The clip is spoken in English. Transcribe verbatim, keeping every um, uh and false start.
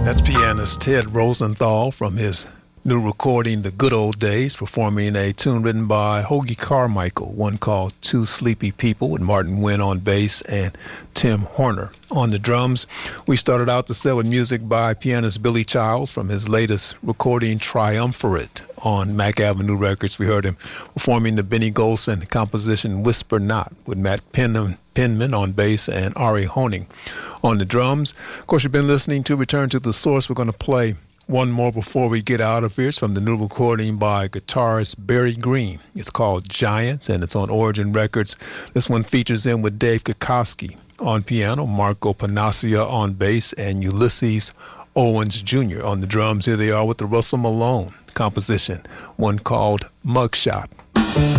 That's pianist Ted Rosenthal from his new recording, The Good Old Days, performing a tune written by Hoagy Carmichael, one called Two Sleepy People, with Martin Wynn on bass and Tim Horner on the drums. We started out the set with music by pianist Billy Childs from his latest recording, Triumvirate, on Mack Avenue Records. We heard him performing the Benny Golson composition Whisper Not, with Matt Penman, Penman on bass and Ari Honing on the drums. Of course, you've been listening to Return to the Source. We're going to play one more before we get out of here. It's from the new recording by guitarist Barry Green. It's called Giants, and it's on Origin Records. This one features in with Dave Kikoski on piano, Marco Panaccia on bass, and Ulysses Owens Junior on the drums. Here they are with the Russell Malone composition, one called Mugshot.